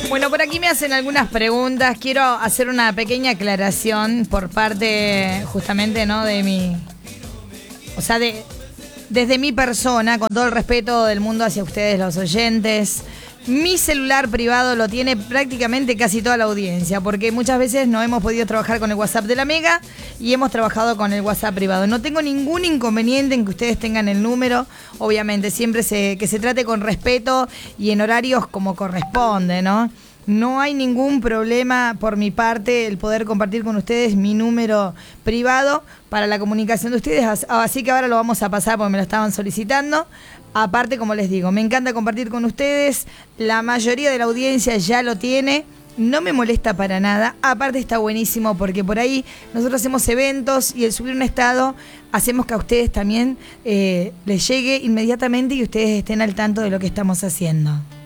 Bueno, por aquí me hacen algunas preguntas. Quiero hacer una pequeña aclaración por parte justamente, ¿no? De mi... O sea, desde mi persona, con todo el respeto del mundo hacia ustedes, los oyentes. Mi celular privado lo tiene prácticamente casi toda la audiencia, porque muchas veces no hemos podido trabajar con el WhatsApp de la Mega y hemos trabajado con el WhatsApp privado. No tengo ningún inconveniente en que ustedes tengan el número, obviamente, siempre que se trate con respeto y en horarios como corresponde, ¿no? No hay ningún problema por mi parte el poder compartir con ustedes mi número privado para la comunicación de ustedes, así que ahora lo vamos a pasar porque me lo estaban solicitando. Aparte, como les digo, me encanta compartir con ustedes, la mayoría de la audiencia ya lo tiene, no me molesta para nada, aparte está buenísimo porque por ahí nosotros hacemos eventos y el subir un estado hacemos que a ustedes también les llegue inmediatamente y ustedes estén al tanto de lo que estamos haciendo.